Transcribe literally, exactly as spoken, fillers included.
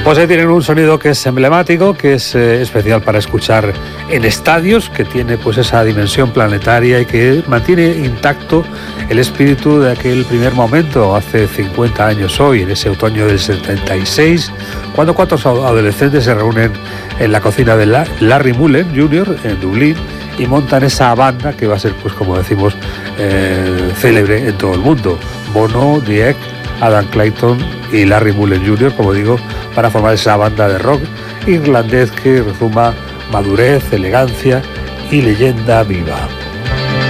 Pues ahí tienen un sonido que es emblemático, que es eh, especial para escuchar en estadios, que tiene pues esa dimensión planetaria y que mantiene intacto el espíritu de aquel primer momento, hace cincuenta años hoy, en ese otoño del setenta y seis, cuando cuatro adolescentes se reúnen en la cocina de Larry Mullen junior en Dublín y montan esa banda que va a ser, pues como decimos, eh, célebre en todo el mundo. Bono, The Egg, Adam Clayton y Larry Mullen junior, como digo, para formar esa banda de rock irlandés que resuma madurez, elegancia y leyenda viva.